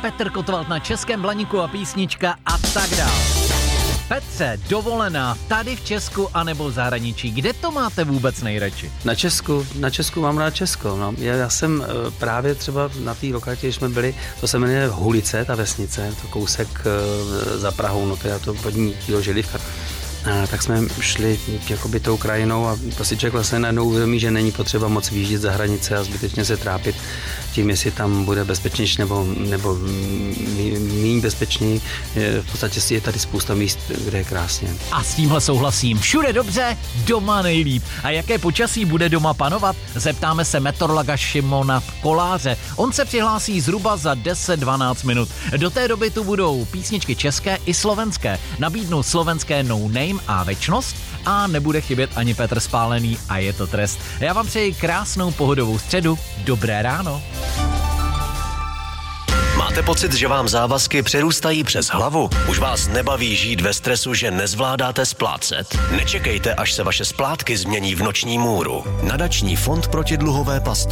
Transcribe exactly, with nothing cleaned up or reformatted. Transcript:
Petr Kotwald na Českém Blaníku a písnička a tak dál. Petře, dovolená tady v Česku anebo v zahraničí, kde to máte vůbec nejradši? Na Česku, na Česku mám rád Česko. No. Já, já jsem právě třeba na té lokalitě, když jsme byli, to se jmenuje Hulice, ta vesnice, to kousek za Prahou, no to je to vodní želivka. A tak jsme šli jakoby tou krajinou a prostě člověk vlastně najednou uvědomí, že není potřeba moc výjíždět za hranice a zbytečně se trápit tím, jestli tam bude bezpečnější nebo, nebo méně bezpečný. V podstatě je tady spousta míst, kde je krásně. A s tímhle souhlasím. Všude dobře, doma nejlíp. A jaké počasí bude doma panovat? Zeptáme se meteorologa Šimona Koláře. On se přihlásí zhruba za deset dvanáct minut. Do té doby tu budou písničky české i slovenské. Nabídnu slovenské No Name a Večnost a nebude chybět ani Petr Spálený a Je to trest. Já vám přeji krásnou pohodovou středu. Dobré ráno. Máte pocit, že vám závazky přerůstají přes hlavu? Už vás nebaví žít ve stresu, že nezvládáte splácet? Nečekejte, až se vaše splátky změní v noční můru. Nadační fond proti dluhové pasti